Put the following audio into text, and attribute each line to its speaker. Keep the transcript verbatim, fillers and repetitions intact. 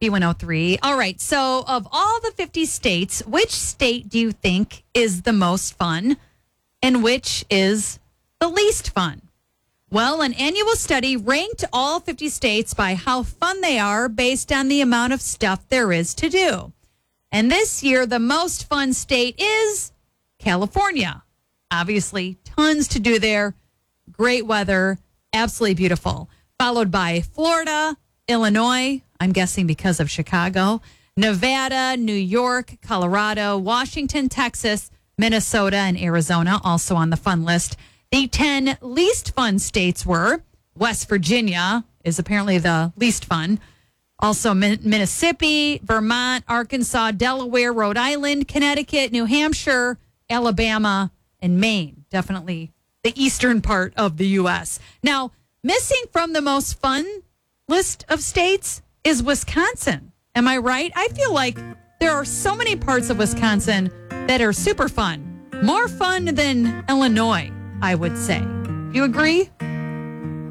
Speaker 1: B one oh three. All right. So, of all the fifty states, which state do you think is the most fun and which is the least fun? Well, an annual study ranked all fifty states by how fun they are based on the amount of stuff there is to do. And this year, the most fun state is California. Obviously, tons to do there. Great weather. Absolutely beautiful. Followed by Florida, Illinois, I'm guessing because of Chicago, Nevada, New York, Colorado, Washington, Texas, Minnesota, and Arizona, also on the fun list. The ten least fun states were West Virginia is apparently the least fun. Also Min- Mississippi, Vermont, Arkansas, Delaware, Rhode Island, Connecticut, New Hampshire, Alabama, and Maine. Definitely the eastern part of the U S. Now, missing from the most fun list of states is Wisconsin. Am I right? I feel like there are so many parts of Wisconsin that are super fun. More fun than Illinois, I would say. Do you agree?